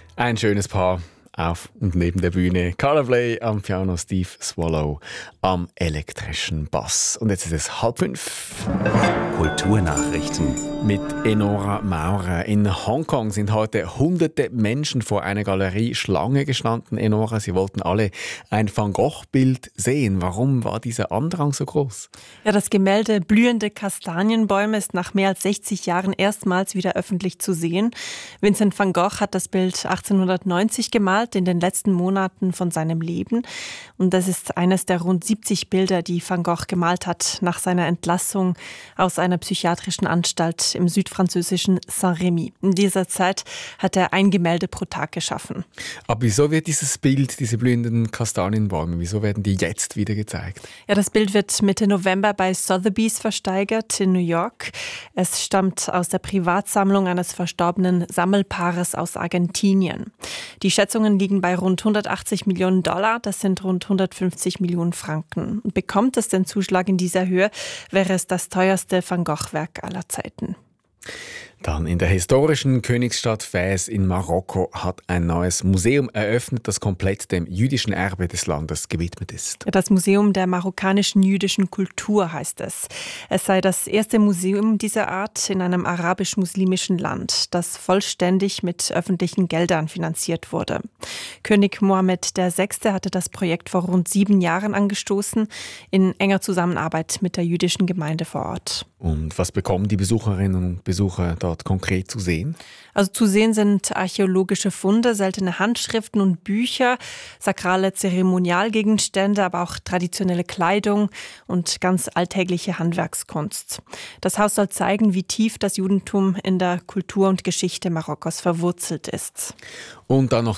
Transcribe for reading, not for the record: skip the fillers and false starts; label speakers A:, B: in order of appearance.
A: Ein schönes Paar auf und neben der Bühne. Carla Bley am Piano, Steve Swallow am elektrischen Bass. Und jetzt ist es 4:30.
B: Kulturnachrichten
A: Mit Enora Maurer. In Hongkong sind heute hunderte Menschen vor einer Galerie Schlange gestanden. Enora, sie wollten alle ein Van Gogh-Bild sehen. Warum war dieser Andrang so groß?
C: Ja, das Gemälde Blühende Kastanienbäume ist nach mehr als 60 Jahren erstmals wieder öffentlich zu sehen. Vincent van Gogh hat das Bild 1890 gemalt, in den letzten Monaten von seinem Leben. Und das ist eines der rund 70 Bilder, die Van Gogh gemalt hat nach seiner Entlassung aus einer psychiatrischen Anstalt im südfranzösischen Saint-Rémy. In dieser Zeit hat er ein Gemälde pro Tag geschaffen.
A: Aber wieso wird dieses Bild, diese blühenden Kastanienbäume, wieso werden die jetzt wieder gezeigt?
C: Ja, das Bild wird Mitte November bei Sotheby's versteigert in New York. Es stammt aus der Privatsammlung eines verstorbenen Sammelpaares aus Argentinien. Die Schätzungen liegen bei rund 180 Millionen $, das sind rund 150 Millionen Franken. Und bekommt es den Zuschlag in dieser Höhe, wäre es das teuerste Van Gogh-Werk aller Zeiten.
A: Dann in der historischen Königsstadt Fès in Marokko hat ein neues Museum eröffnet, das komplett dem jüdischen Erbe des Landes gewidmet ist.
C: Das Museum der marokkanischen jüdischen Kultur heißt es. Es sei das erste Museum dieser Art in einem arabisch-muslimischen Land, das vollständig mit öffentlichen Geldern finanziert wurde. König Mohammed VI. Hatte das Projekt vor rund 7 Jahren angestoßen, in enger Zusammenarbeit mit der jüdischen Gemeinde vor Ort.
A: Und was bekommen die Besucherinnen und Besucher dort konkret zu sehen?
C: Also zu sehen sind archäologische Funde, seltene Handschriften und Bücher, sakrale Zeremonialgegenstände, aber auch traditionelle Kleidung und ganz alltägliche Handwerkskunst. Das Haus soll zeigen, wie tief das Judentum in der Kultur und Geschichte Marokkos verwurzelt ist.
A: Und dann noch